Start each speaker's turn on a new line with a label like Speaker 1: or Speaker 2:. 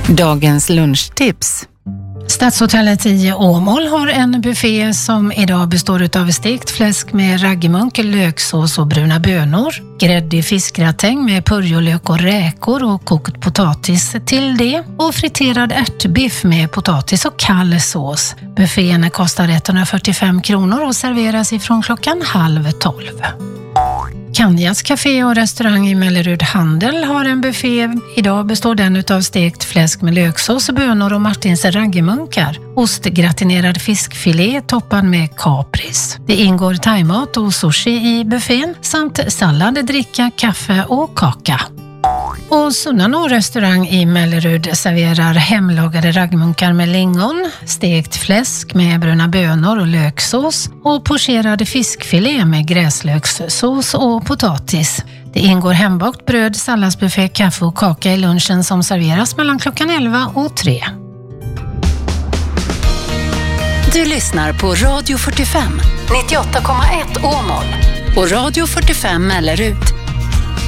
Speaker 1: Dagens lunchtips.
Speaker 2: Stadshotellet i Åmål har en buffé som idag består av stekt fläsk med raggmunk, löksås och bruna bönor, gräddig fiskgratäng med purjolök och räkor och kokt potatis till det och friterad ärtbiff med potatis och kall sås. Buffén kostar 145 kronor och serveras ifrån klockan 11:30. Kanjas café och restaurang i Mellerud Handel har en buffé. Idag består den av stekt fläsk med löksås, bönor och Martins raggmunkar. Ostgratinerad fiskfilé toppad med kapris. Det ingår thaimat och sushi i buffén samt sallad, dricka, kaffe och kaka. Och Sunnanå restaurang i Mellerud serverar hemlagade raggmunkar med lingon, stekt fläsk med bruna bönor och löksås och pocherad fiskfilé med gräslökssås och potatis. Det ingår hembakt bröd, salladsbuffé, kaffe och kaka i lunchen som serveras mellan klockan 11 och 3.
Speaker 3: Du lyssnar på Radio 45, 98,1 Åmål och Radio 45 Mellerud.